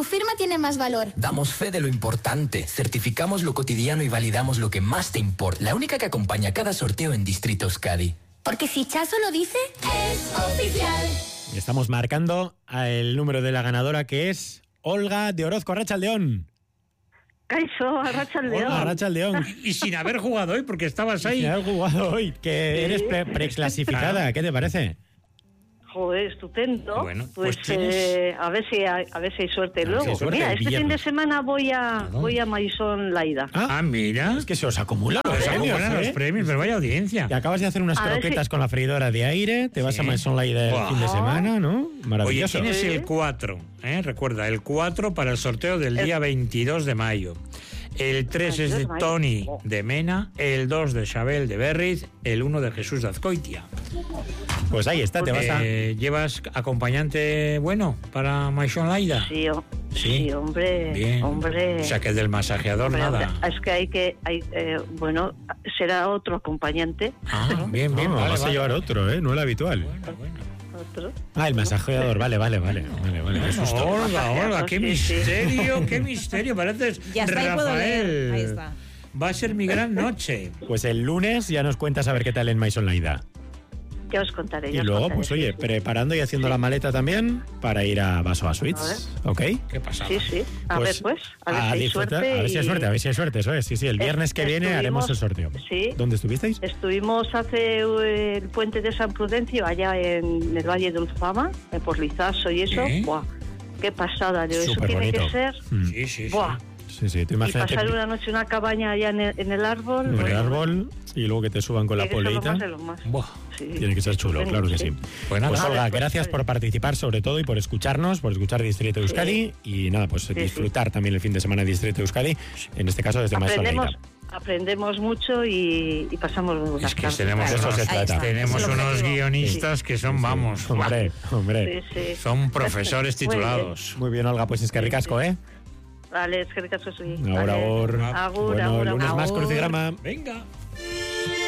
firma tiene más valor. Damos fe de lo importante, certificamos lo cotidiano y validamos lo que más te importa. La única que acompaña cada sorteo en Distrito Euskadi. Porque si Chaso lo dice, es oficial. Estamos marcando el número de la ganadora, que es Olga de Orozco. Arratsaldeón. Caixo, Arratsaldeón. Arratsaldeón. Y sin haber jugado hoy, porque estabas ahí. Sin haber jugado hoy, que eres preclasificada. ¿Qué te parece? Joder, estupendo. Bueno, pues a ver si hay suerte luego. si hay suerte, Mira, el este fin de viernes. semana voy a Maison Laida. Mira. Es que se os acumulan los Pues se premios, acumulan los premios, pero vaya audiencia. Te acabas de hacer unas A ver croquetas si- con la freidora de aire, te vas a Maison Laida el fin de semana, ¿no? Oye, Maravilloso. tienes el 4, recuerda, el 4 para el sorteo del día 22 de mayo. El 3 es de 22 de mayo. Tony Oh. de Mena, el 2 de Xabel de Berriz, el 1 de Jesús de Azcoitia. Pues ahí está, te vas a... ¿Llevas acompañante bueno para Maison Laida? Sí, hombre. Bien. Hombre. O sea que del masajeador Hombre, nada. Es que bueno, será otro acompañante. Bien, bien. No, vas a llevar otro, no el habitual. Otro. El masajeador, vale. Qué susto. Olga, qué Sí, misterio, qué misterio. Pareces Ya está, ahí puedo leer. Rafael. Ahí está. Va a ser mi gran noche. Pues el lunes ya nos cuentas a ver qué tal en Maison Laida. Ya os contaré. Y ya os luego, contaré, pues oye, sí. preparando y haciendo la maleta también para ir a Vaso a Suites, ¿ok? ¿Qué pasa? Sí. A ver si hay disfrutar, suerte. a ver si hay suerte, eso es. Sí, el viernes que viene haremos el sorteo. Sí. ¿Dónde estuvisteis? Estuvimos hace el puente de San Prudencio, allá en el Valle de Ulfama, por Lizaso y eso. ¿Sí? ¡Buah! ¡Qué pasada! Eso Súper tiene bonito. que ser. Sí. ¡Buah! Sí, tú Y imagínate pasar una noche en una cabaña allá en el árbol. en el bueno, árbol y luego que te suban con la tiene que ser lo poleita. más de lo más. Buah. Sí. Tiene que ser chulo, claro que sí. Pues nada. Pues Olga, Vale, pues, gracias vale. por participar sobre todo y por escucharnos, por escuchar Distrito Euskadi y nada, pues disfrutar también el fin de semana de Distrito Euskadi, en este caso desde Maison Laida. Aprendemos mucho y pasamos buenas Es que tardes. tenemos, De eso se unos, trata. tenemos Es el unos objetivo. guionistas que son, vamos, Hombre. Sí. son profesores Muy bien. titulados. Muy bien, Olga, pues es que ricasco, ¿eh? Vale, es que ricasco soy. Ahora, Vale. ahora. Agur, Bueno, agur, lunes agur. más crucigrama. Venga.